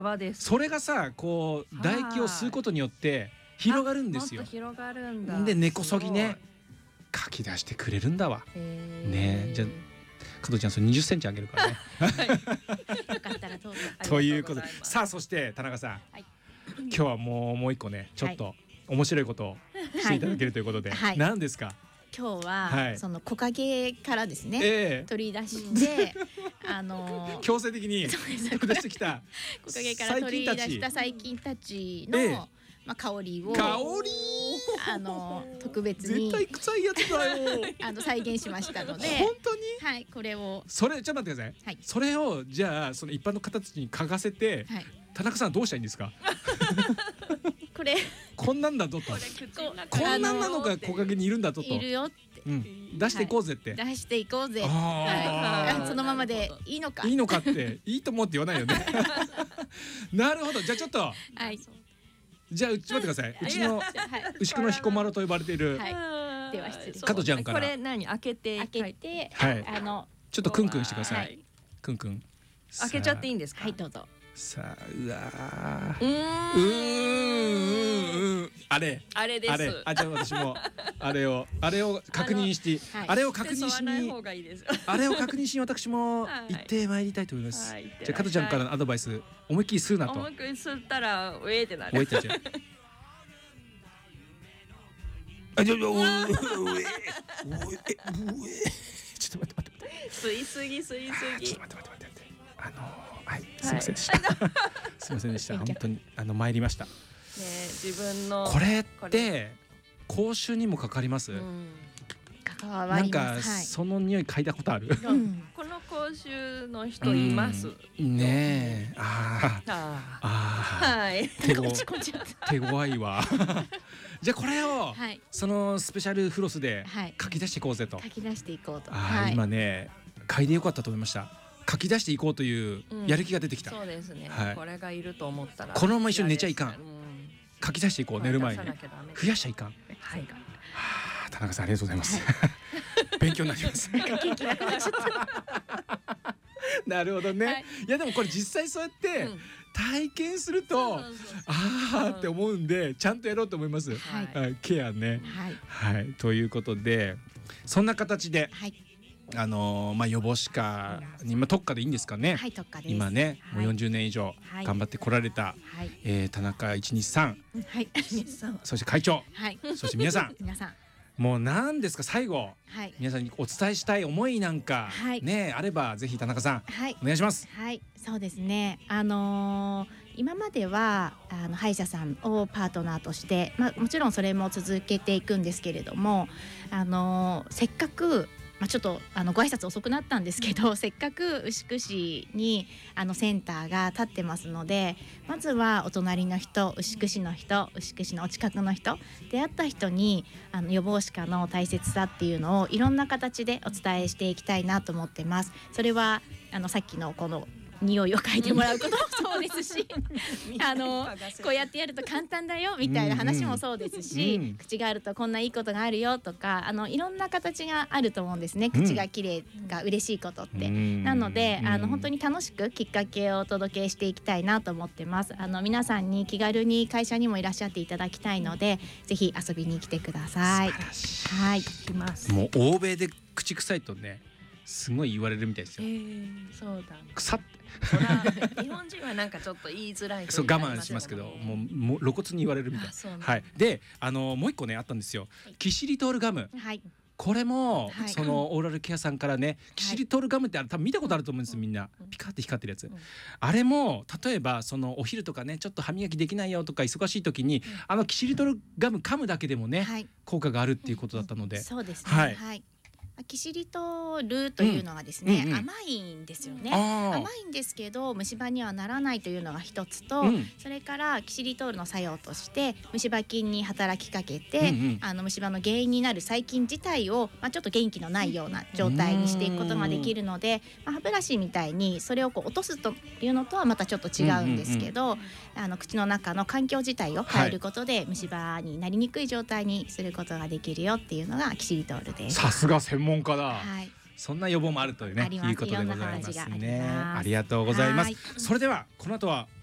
泡です。 それがさこう唾液を吸うことによって広がるんですよ。 もっと広がるんだ。 で根こそぎねかき出してくれるんだわ。ねじゃあ加藤ちゃんそれ20センチあげるからね。 よかったらどうぞ。 ということでさあそして田中さん、今日はもう一個ねちょっと面白いことをしていただけるということで、何ですか？ 今日はその木陰からですね、取り出して強制的に取り出してきた木陰から取り出した細菌たちの香りを特別に絶対臭いやつだよ再現しましたので、 本当にはいこれをそれちょっと待ってください。それをじゃあその一般の方たちに嗅がせて田中さんはどうしたらいいんですか？ これこんなんだぞと、こんなんなのが木陰にいるんだぞと、 いるよって出していこうぜって、 出していこうぜ、そのままでいいのかっていいと思って言わないよね。なるほど。じゃあちょっとじゃあ待ってください。うちの牛久の彦摩呂と呼ばれているでは失礼。 加藤ちゃんからこれ何開けてちょっとクンクンしてください。クンクン開けちゃっていいんですか？ はいどうぞ。 さあうわあれです。 じゃあ私もあれを確認してあれを確認しに私も行ってまいりたいと思います。じゃあ加藤ちゃんからのアドバイス思いっきり吸うなと。 思いっきり吸ったらウェーってなる。 ウェーってなる。ちょっと待って吸いすぎちょっと待ってはいすいませんでした。すいませんでした。本当に参りました。 自分のこれって口臭にもかかります？なんかその匂い嗅いだことある？ この口臭の人いますねえ。手強いわ。じゃあこれをそのスペシャルフロスで書き出していこうぜと。 書き出していこうと。 今ね嗅いでよかったと思いました。書き出していこうというやる気が出てきた。 そうですね。これがいると思ったらこのまま一緒に寝ちゃいかん。書き出していこう寝る前に。増やしちゃいかん。田中さんありがとうございます。勉強になります。なるほどね。いやでもこれ実際そうやって体験するとああって思うんでちゃんとやろうと思います。ケアね。はいということでそんな形で予防歯科に特化でいいんですかね。今ねもう40年以上頑張ってこられた田中123さん、そして会長、そして皆さんもう何ですか最後皆さんにお伝えしたい思いなんかねあればぜひ田中さんお願いします。 そうですね。今までは歯医者さんをパートナーとして、もちろんそれも続けていくんですけれども、せっかくちょっとご挨拶遅くなったんですけど、せっかく牛久市にセンターが立ってますので、まずはお隣の人、牛久市の人、牛久市のお近くの人、出会った人に予防歯科の大切さっていうのをいろんな形でお伝えしていきたいなと思ってます。それはさっきのこの匂いを嗅いでもらうこともそうですしこうやってやると簡単だよみたいな話もそうですし、口があるとこんないいことがあるよとかいろんな形があると思うんですね。口が綺麗が嬉しいことって、なので本当に楽しくきっかけをお届けしていきたいなと思ってます。皆さんに気軽に会社にもいらっしゃっていただきたいので、ぜひ遊びに来てください。 もう欧米で口臭いとねすごい言われるみたいですよ。 そうだ。 臭って。 日本人はなんかちょっと言いづらい。 そう我慢しますけど、もう露骨に言われるみたい。でもう一個ねあったんですよ。キシリトールガム。これもそのオーラルケアさんからね、キシリトールガムって多分見たことあると思うんです。みんなピカって光ってるやつ。あれも例えばそのお昼とかねちょっと歯磨きできないよとか忙しい時にキシリトールガム噛むだけでもね効果があるっていうことだったので。 そうですね。キシリトールというのがですね、甘いんですよね。甘いんですけど虫歯にはならないというのが一つと、それからキシリトールの作用として虫歯菌に働きかけて、虫歯の原因になる細菌自体を、ちょっと元気のないような状態にしていくことができるので、歯ブラシみたいにそれを落とすというのとはまたちょっと違うんですけど、口の中の環境自体を変えることで、虫歯になりにくい状態にすることができるよっていうのがキシリトールです。 さすが専門家だ。そんな予防もあるというね、いうことでございますね。ありがとうございます。それではこの後は